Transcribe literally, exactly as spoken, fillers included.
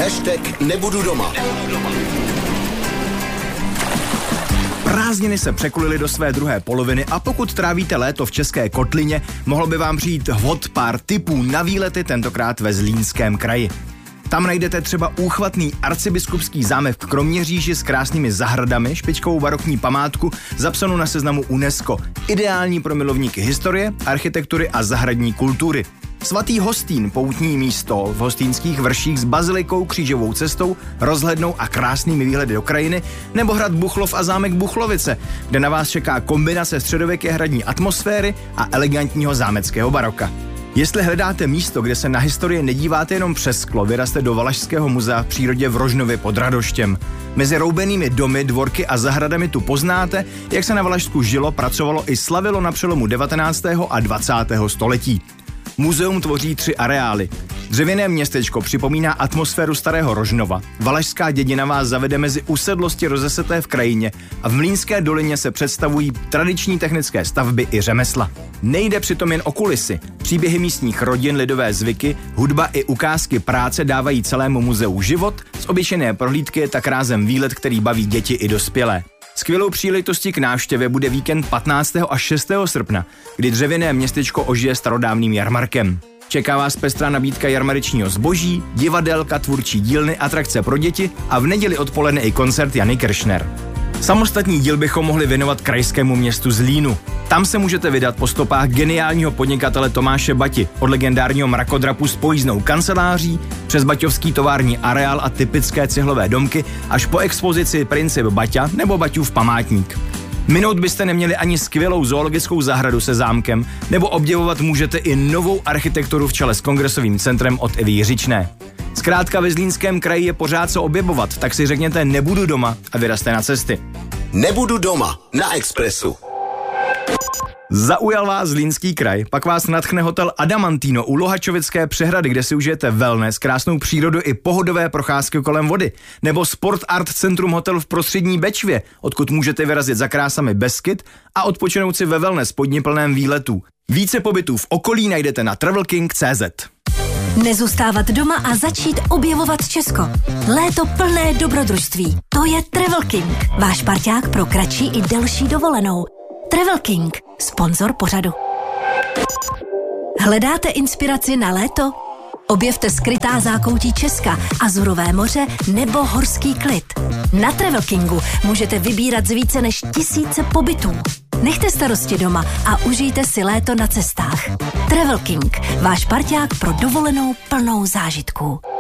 Hashtag nebudu doma. Prázdniny se překulily do své druhé poloviny a pokud trávíte léto v České kotlině, mohlo by vám přijít hot pár tipů na výlety, tentokrát ve Zlínském kraji. Tam najdete třeba úchvatný arcibiskupský zámek v Kroměříži s krásnými zahradami, špičkovou barokní památku zapsanou na seznamu UNESCO. Ideální pro milovníky historie, architektury a zahradní kultury. Svatý Hostín, poutní místo v Hostýnských vrších s bazilikou, křížovou cestou, rozhlednou a krásnými výhledy do krajiny, nebo hrad Buchlov a zámek Buchlovice, kde na vás čeká kombinace středověké hradní atmosféry a elegantního zámeckého baroka. Jestli hledáte místo, kde se na historii nedíváte jenom přes sklo, vyrazte do Valašského muzea v přírodě v Rožnově pod Radoštěm. Mezi roubenými domy, dvorky a zahradami tu poznáte, jak se na Valašsku žilo, pracovalo i slavilo na přelomu devatenáctého a dvacátého století. Muzeum tvoří tři areály. Dřevěné městečko připomíná atmosféru starého Rožnova. Valašská dědina vás zavede mezi usedlosti rozeseté v krajině a v Mlýnské dolině se představují tradiční technické stavby i řemesla. Nejde přitom jen o kulisy. Příběhy místních rodin, lidové zvyky, hudba i ukázky práce dávají celému muzeu život, z obyčejné prohlídky je tak rázem výlet, který baví děti i dospělé. Skvělou příležitostí k návštěvě bude víkend patnáctého až šestého srpna, kdy dřevěné městečko ožije starodávným jarmarkem. Čeká vás pestrá nabídka jarmarečního zboží, divadelka, tvůrčí dílny, atrakce pro děti a v neděli odpoledne i koncert Jany Kiršner. Samostatný díl bychom mohli věnovat krajskému městu Zlínu. Tam se můžete vydat po stopách geniálního podnikatele Tomáše Bati, od legendárního mrakodrapu s pojízdnou kanceláří, přes baťovský tovární areál a typické cihlové domky, až po expozici Princip Baťa nebo Baťův památník. Minout byste neměli ani skvělou zoologickou zahradu se zámkem, nebo obdivovat můžete i novou architekturu v čele s kongresovým centrem od Evy Jiřičné. Zkrátka ve Zlínském kraji je pořád co objevovat, tak si řekněte nebudu doma a vyrazte na cesty. Nebudu doma na Expressu. Zaujal vás Zlínský kraj, pak vás nadchne hotel Adamantino u Lohačovické přehrady, kde si užijete wellness, krásnou přírodu i pohodové procházky kolem vody. Nebo Sport Art Centrum hotel v Prostřední Bečvě, odkud můžete vyrazit za krásami Beskyt a odpočinout si ve wellness pod plném výletů. Více pobytů v okolí najdete na travel king tečka cé zet. Nezůstávat doma a začít objevovat Česko. Léto plné dobrodružství. To je Travel King, váš parťák pro kratší i delší dovolenou. Travel King, sponzor pořadu. Hledáte inspiraci na léto? Objevte skrytá zákoutí Česka, Azurové moře nebo horský klid. Na Travel Kingu můžete vybírat z více než tisíce pobytů. Nechte starosti doma a užijte si léto na cestách. Travel King, váš parťák pro dovolenou plnou zážitků.